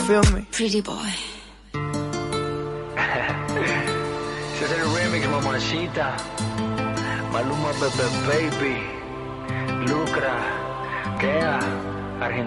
feel me? Pretty boy. Ese es el remix, mamacita. Maluma, Baby, Lucra, Kea, Argentina.